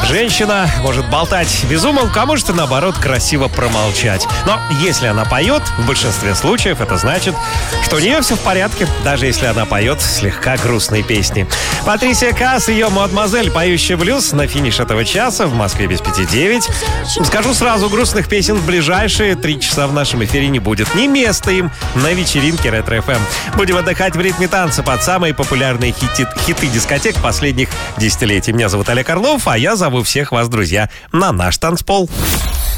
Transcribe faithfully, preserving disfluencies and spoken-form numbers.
Женщина может болтать без умолку, а может и наоборот красиво промолчать. Но если она поет, в большинстве случаев это значит, что у нее все в порядке, даже если она поет слегка грустные песни. Патрисия Каас, ее «Мадемуазель», поющая блюз на финиш этого часа в Москве без пяти девять. Скажу сразу, грустных песен в ближайшие три часа в нашем эфире не будет. Не место им на вечеринке Ретро-эф эм. Будем отдыхать в ритме танца под самые популярные хиты, хиты дискотек последних десятилетий. Меня зовут Олег Орлов, а я зову всех вас, друзья, на наш танцпол.